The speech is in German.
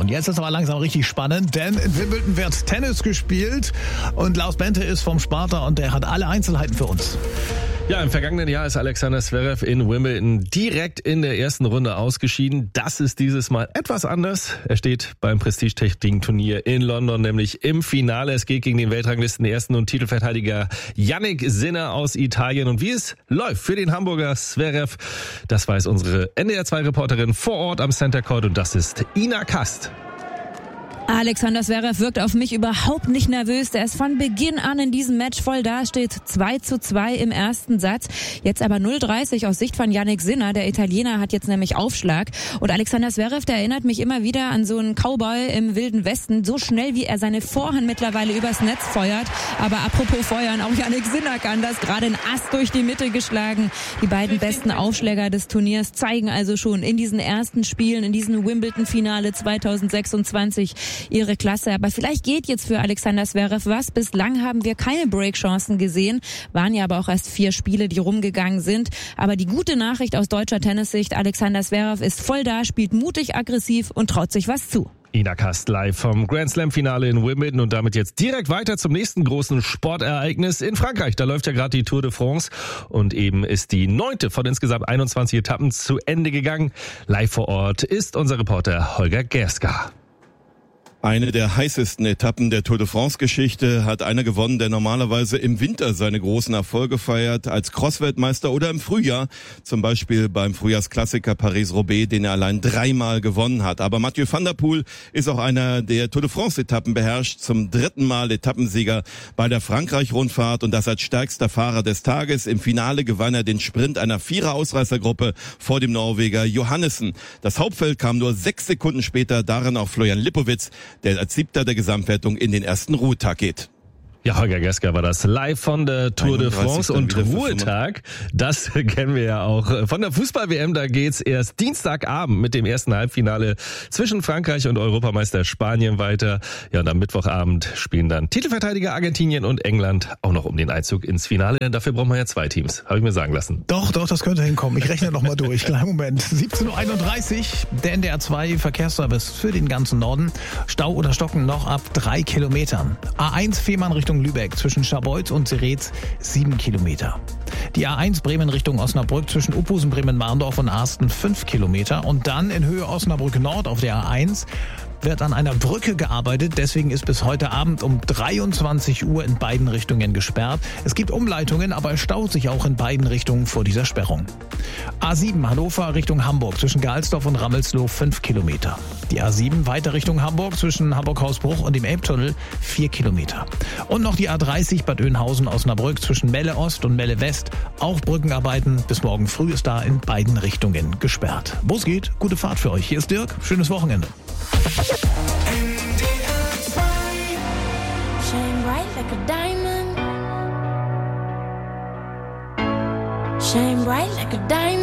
Jetzt ist aber langsam richtig spannend, denn in Wimbledon wird Tennis gespielt und Klaus Bente ist vom Sparta und der hat alle Einzelheiten für uns. Ja, im vergangenen Jahr ist Alexander Zverev in Wimbledon direkt in der ersten Runde ausgeschieden. Das ist dieses Mal etwas anders. Er steht beim prestigeträchtigen Turnier in London, nämlich im Finale. Es geht gegen den Weltranglistenersten und Titelverteidiger Jannik Sinner aus Italien. Und wie es läuft für den Hamburger Zverev, das weiß unsere NDR2-Reporterin vor Ort am Center Court und das ist Ina Kast. Alexander Zverev wirkt auf mich überhaupt nicht nervös. Der ist von Beginn an in diesem Match voll da, steht 2:2 im ersten Satz. Jetzt aber 0:30 aus Sicht von Jannik Sinner. Der Italiener hat jetzt nämlich Aufschlag. Und Alexander Zverev, der erinnert mich immer wieder an so einen Cowboy im Wilden Westen. So schnell, wie er seine Vorhand mittlerweile übers Netz feuert. Aber apropos Feuern, auch Jannik Sinner kann das. Gerade ein Ast durch die Mitte geschlagen. Die beiden besten Aufschläger des Turniers zeigen also schon in diesen ersten Spielen, in diesem Wimbledon-Finale 2026 ihre Klasse. Aber vielleicht geht jetzt für Alexander Zverev was. Bislang haben wir keine Breakchancen gesehen. Waren ja aber auch erst 4 Spiele, die rumgegangen sind. Aber die gute Nachricht aus deutscher Tennissicht, Alexander Zverev ist voll da, spielt mutig, aggressiv und traut sich was zu. Ina Kast live vom Grand Slam Finale in Wimbledon und damit jetzt direkt weiter zum nächsten großen Sportereignis in Frankreich. Da läuft ja gerade die Tour de France und eben ist die 9. von insgesamt 21 Etappen zu Ende gegangen. Live vor Ort ist unser Reporter Holger Gerska. Eine der heißesten Etappen der Tour de France-Geschichte hat einer gewonnen, der normalerweise im Winter seine großen Erfolge feiert, als Cross-Weltmeister oder im Frühjahr, zum Beispiel beim Frühjahrsklassiker Paris-Roubaix, den er allein 3-mal gewonnen hat. Aber Mathieu van der Poel ist auch einer, der Tour de France-Etappen beherrscht, zum 3. Mal Etappensieger bei der Frankreich-Rundfahrt und das als stärkster Fahrer des Tages. Im Finale gewann er den Sprint einer 4er-Ausreißergruppe vor dem Norweger Johannessen. Das Hauptfeld kam nur 6 Sekunden später, darin auch Florian Lipowitz, der als 7. der Gesamtwertung in den ersten Ruhetag geht. Ja, Holger Gerska war das live von der Tour de France und Ruhetag. Das kennen wir ja auch von der Fußball-WM. Da geht's erst Dienstagabend mit dem ersten Halbfinale zwischen Frankreich und Europameister Spanien weiter. Ja, und am Mittwochabend spielen dann Titelverteidiger Argentinien und England auch noch um den Einzug ins Finale. Denn dafür brauchen wir ja 2 Teams, habe ich mir sagen lassen. Doch, das könnte hinkommen. Ich rechne noch mal durch. Kleinen Moment. 17:31 Uhr, der NDR2 Verkehrsservice für den ganzen Norden. Stau oder Stocken noch ab 3 Kilometern. A1 Fehmarn Richtung Lübeck zwischen Scharbeutz und Seretz 7 Kilometer. Die A1 Bremen Richtung Osnabrück zwischen Uphusen, Bremen-Marndorf und Arsten 5 Kilometer. Und dann in Höhe Osnabrück Nord auf der A1 wird an einer Brücke gearbeitet. Deswegen ist bis heute Abend um 23 Uhr in beiden Richtungen gesperrt. Es gibt Umleitungen, aber es staut sich auch in beiden Richtungen vor dieser Sperrung. A7 Hannover Richtung Hamburg zwischen Geilsdorf und Rammelsloh 5 Kilometer. Die A7 weiter Richtung Hamburg zwischen Hamburg-Hausbruch und dem Elbtunnel 4 Kilometer. Und noch die A30 Bad Oeynhausen-Osnabrück zwischen Melle Ost und Melle West. Auch Brückenarbeiten. Bis morgen früh ist da in beiden Richtungen gesperrt. Wo es geht, gute Fahrt für euch. Hier ist Dirk. Schönes Wochenende. Shine bright like a diamond. Shine bright like a diamond.